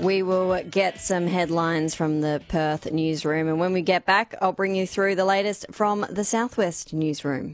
We will get some headlines from the Perth newsroom, and when we get back, I'll bring you through the latest from the Southwest newsroom.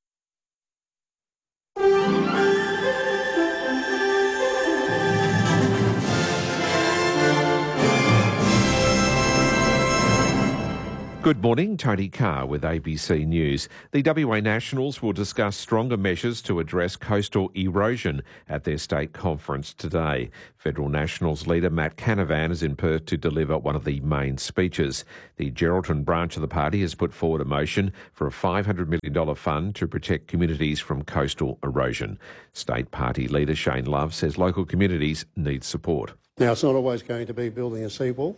Good morning, Tony Carr with ABC News. The WA Nationals will discuss stronger measures to address coastal erosion at their state conference today. Federal Nationals leader Matt Canavan is in Perth to deliver one of the main speeches. The Geraldton branch of the party has put forward a motion for a $500 million fund to protect communities from coastal erosion. State party leader Shane Love says local communities need support. Now, it's not always going to be building a seawall.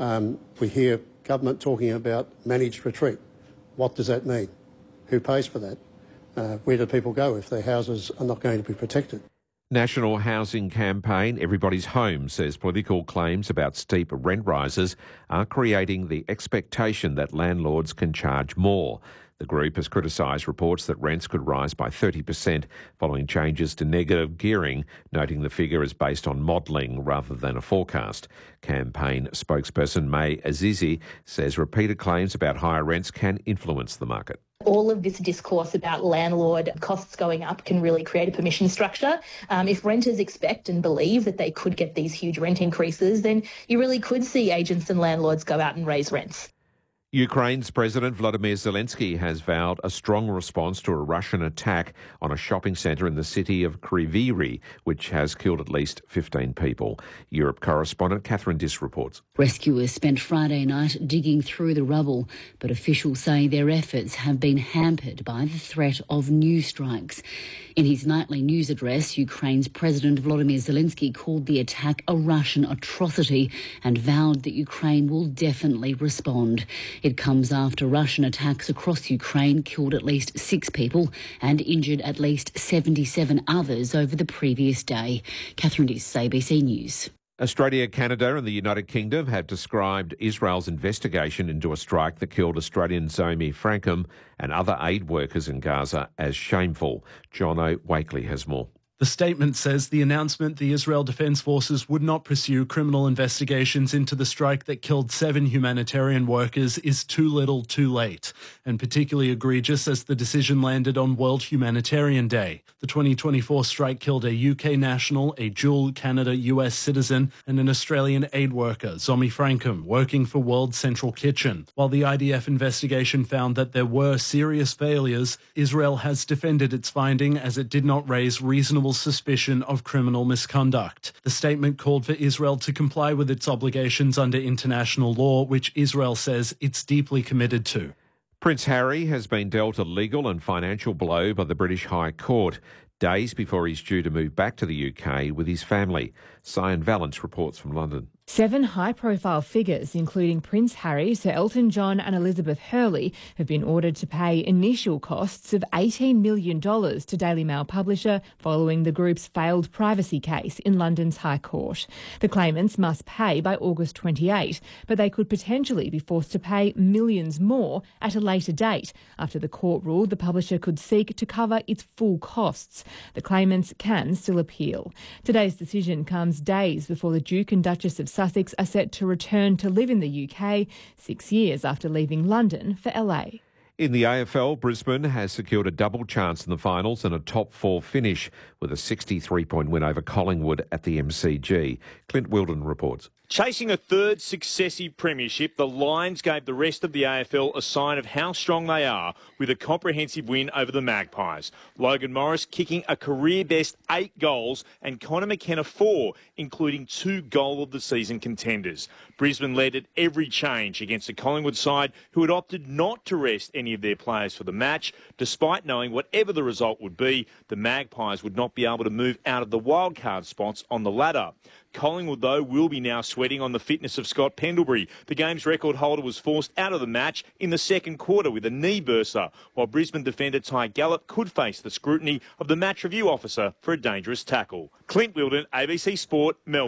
We hear government talking about managed retreat. What does that mean? Who pays for that? Where do people go if their houses are not going to be protected? National Housing Campaign Everybody's Home says political claims about steep rent rises are creating the expectation that landlords can charge more. The group has criticised reports that rents could rise by 30% following changes to negative gearing, noting the figure is based on modelling rather than a forecast. Campaign spokesperson May Azizi says repeated claims about higher rents can influence the market. All of this discourse about landlord costs going up can really create a permission structure. If renters expect and believe that they could get these huge rent increases, then you really could see agents and landlords go out and raise rents. Ukraine's President Volodymyr Zelensky has vowed a strong response to a Russian attack on a shopping centre in the city of Kryvyi Rih, which has killed at least 15 people. Europe correspondent Catherine Diss reports. Rescuers spent Friday night digging through the rubble, but officials say their efforts have been hampered by the threat of new strikes. In his nightly news address, Ukraine's President Volodymyr Zelensky called the attack a Russian atrocity and vowed that Ukraine will definitely respond. It comes after Russian attacks across Ukraine killed at least 6 people and injured at least 77 others over the previous day. Catherine Diss, ABC News. Australia, Canada and the United Kingdom have described Israel's investigation into a strike that killed Australian Zomi Frankham and other aid workers in Gaza as shameful. Jono Wakely has more. The statement says the announcement the Israel Defence Forces would not pursue criminal investigations into the strike that killed 7 humanitarian workers is too little too late, and particularly egregious as the decision landed on World Humanitarian Day. The 2024 strike killed a UK national, a dual Canada-US citizen, and an Australian aid worker, Zomi Frankham, working for World Central Kitchen. While the IDF investigation found that there were serious failures, Israel has defended its finding as it did not raise reasonable suspicion of criminal misconduct. The statement called for Israel to comply with its obligations under international law, which Israel says it's deeply committed to. Prince Harry has been dealt a legal and financial blow by the British High Court, days before he's due to move back to the UK with his family. Sian Valance reports from London. 7 high-profile figures, including Prince Harry, Sir Elton John and Elizabeth Hurley, have been ordered to pay initial costs of $18 million to Daily Mail publisher following the group's failed privacy case in London's High Court. The claimants must pay by August 28, but they could potentially be forced to pay millions more at a later date after the court ruled the publisher could seek to cover its full costs. The claimants can still appeal. Today's decision comes days before the Duke and Duchess of Sussex are set to return to live in the UK 6 years after leaving London for LA. In the AFL, Brisbane has secured a double chance in the finals and a top 4 finish with a 63-point win over Collingwood at the MCG. Clint Wilden reports. Chasing a third successive premiership, the Lions gave the rest of the AFL a sign of how strong they are with a comprehensive win over the Magpies. Logan Morris kicking a career-best 8 goals and Connor McKenna 4, including 2 goal-of-the-season contenders. Brisbane led at every change against a Collingwood side who had opted not to rest any of their players for the match. Despite knowing whatever the result would be, the Magpies would not be able to move out of the wildcard spots on the ladder. Collingwood, though, will be now sweating on the fitness of Scott Pendlebury. The game's record holder was forced out of the match in the second quarter with a knee burster, while Brisbane defender Ty Gallop could face the scrutiny of the match review officer for a dangerous tackle. Clint Wilden, ABC Sport, Melbourne.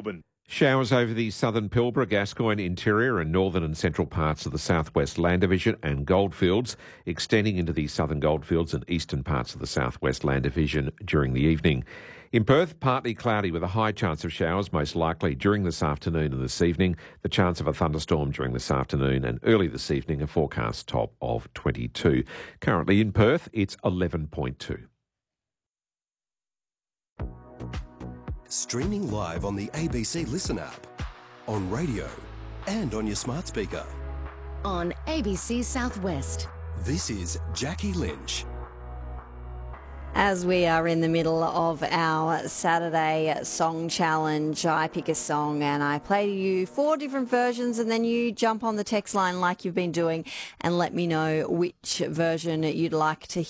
Showers over the southern Pilbara, Gascoyne interior and northern and central parts of the southwest Land Division and Goldfields, extending into the southern Goldfields and eastern parts of the southwest Land Division during the evening. In Perth, partly cloudy with a high chance of showers, most likely during this afternoon and this evening. The chance of a thunderstorm during this afternoon and early this evening, a forecast top of 22. Currently in Perth, it's 11.2. Streaming live on the ABC Listen app, on radio and on your smart speaker. On ABC Southwest. This is Jackie Lynch. As we are in the middle of our Saturday song challenge, I pick a song and I play to you 4 different versions, and then you jump on the text line like you've been doing and let me know which version you'd like to